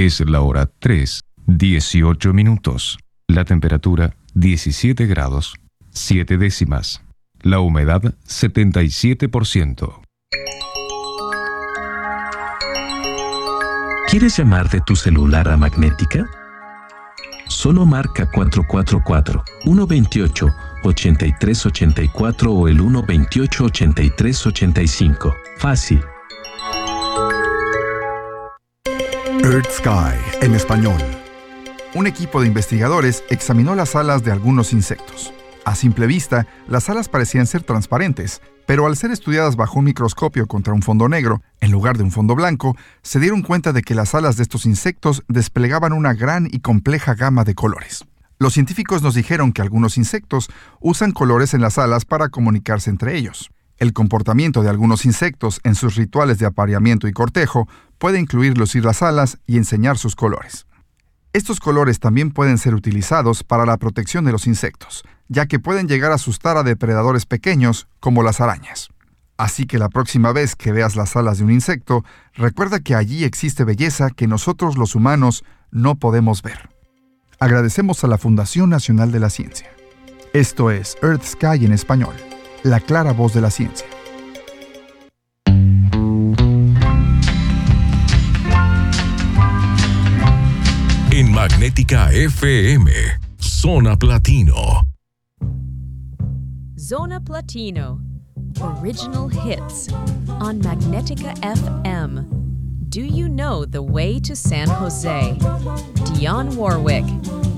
Es la hora 3:18. La temperatura 17 grados, 7 décimas. La humedad 77%. ¿Quieres llamar de tu celular a Magnética? Solo marca 444-128-8384 o el 128-8385. Fácil. Earth Sky, en español. Un equipo de investigadores examinó las alas de algunos insectos. A simple vista, las alas parecían ser transparentes, pero al ser estudiadas bajo un microscopio contra un fondo negro, en lugar de un fondo blanco, se dieron cuenta de que las alas de estos insectos desplegaban una gran y compleja gama de colores. Los científicos nos dijeron que algunos insectos usan colores en las alas para comunicarse entre ellos. El comportamiento de algunos insectos en sus rituales de apareamiento y cortejo puede incluir lucir las alas y enseñar sus colores. Estos colores también pueden ser utilizados para la protección de los insectos, ya que pueden llegar a asustar a depredadores pequeños como las arañas. Así que la próxima vez que veas las alas de un insecto, recuerda que allí existe belleza que nosotros los humanos no podemos ver. Agradecemos a la Fundación Nacional de la Ciencia. Esto es Earth Sky en español, la clara voz de la ciencia. En Magnética FM, Zona Platino. Zona Platino, original hits on Magnética FM. Do you know the way to San Jose? Dionne Warwick,